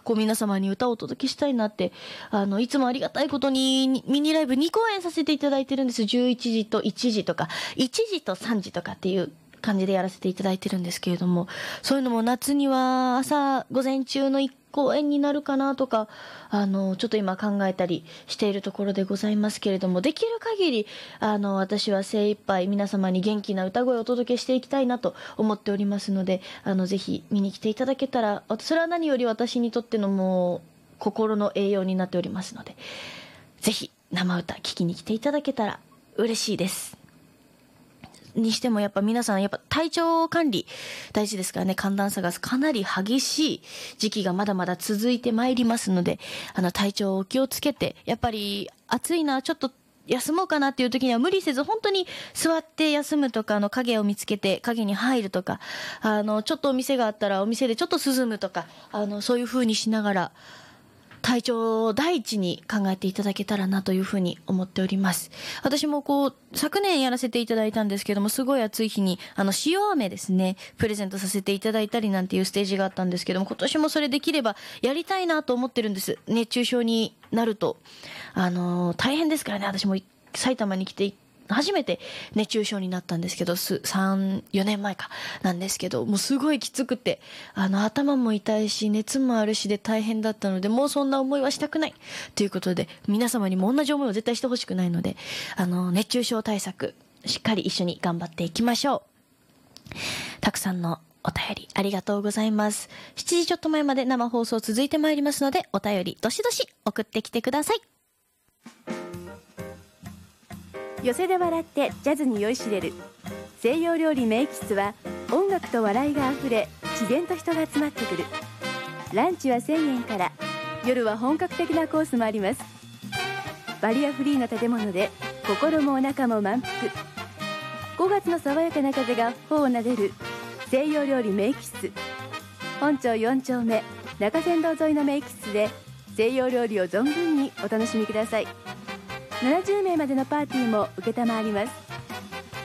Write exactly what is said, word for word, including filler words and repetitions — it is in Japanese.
こう皆様に歌をお届けしたいなって、あの、いつもありがたいことにミニライブにこうえんさせていただいてるんです。じゅういちじといちじとか、いちじとさんじとかっていう感じでやらせていただいてるんですけれども、そういうのも夏には朝午前中のいっこうえんになるかなとか、あのちょっと今考えたりしているところでございますけれども、できる限りあの私は精一杯皆様に元気な歌声をお届けしていきたいなと思っておりますので、あのぜひ見に来ていただけたら、それは何より私にとってのもう心の栄養になっておりますので、ぜひ生歌聴きに来ていただけたら嬉しいです。にしてもやっぱ皆さんやっぱ体調管理大事ですからね。寒暖差がかなり激しい時期がまだまだ続いてまいりますので、あの体調を気をつけて、やっぱり暑いなちょっと休もうかなっていう時には無理せず、本当に座って休むとか、あの影を見つけて影に入るとか、あのちょっとお店があったらお店でちょっと涼むとか、あのそういう風にしながら体調を第一に考えていただけたらなというふうに思っております。私もこう昨年やらせていただいたんですけども、すごい暑い日にあの塩飴ですねプレゼントさせていただいたりなんていうステージがあったんですけども、今年もそれできればやりたいなと思ってるんです。熱中症になるとあのー、大変ですからね。私も埼玉に来て初めて熱中症になったんですけど、さん、よねんまえかなんですけど、もうすごいきつくて、あの頭も痛いし熱もあるしで大変だったので、もうそんな思いはしたくないということで、皆様にも同じ思いを絶対してほしくないので、あの熱中症対策しっかり一緒に頑張っていきましょう。たくさんのお便りありがとうございます。しちじちょっと前まで生放送続いてまいりますので、お便りどしどし送ってきてください。 寄せで笑ってジャズに酔いしれる西洋料理名喫室は、音楽と笑いがあふれ自然と人が集まってくる。ランチはせんえんから、夜は本格的なコースもあります。バリアフリーの建物で心もお腹も満腹。ごがつの爽やかな風が頬をなでる西洋料理名喫室。本町よんちょうめ中山道沿いの名喫室で西洋料理を存分にお楽しみください。ななじゅうめいまでのパーティーも承ります。